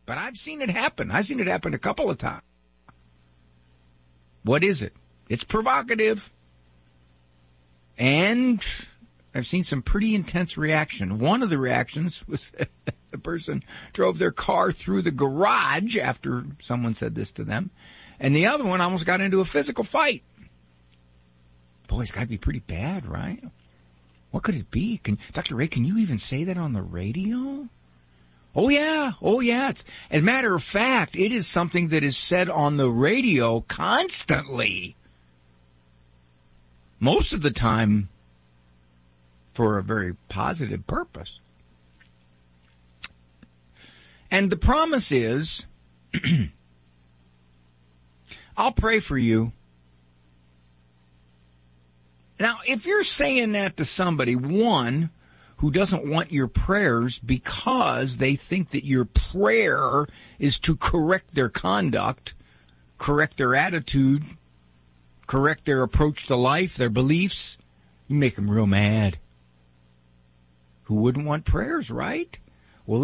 but I've seen it happen. I've seen it happen a couple of times. What is it? It's provocative. And I've seen some pretty intense reaction. One of the reactions was the person drove their car through the garage after someone said this to them. And the other one almost got into a physical fight. Boy, it's got to be pretty bad, right? What could it be? Dr. Ray, can you even say that on the radio? Oh, yeah. As a matter of fact, it is something that is said on the radio constantly. Most of the time for a very positive purpose. And the promise is, I'll pray for you. Now, if you're saying that to somebody, one, who doesn't want your prayers because they think that your prayer is to correct their conduct, correct their attitude, correct their approach to life, their beliefs, you make them real mad. Who wouldn't want prayers, right?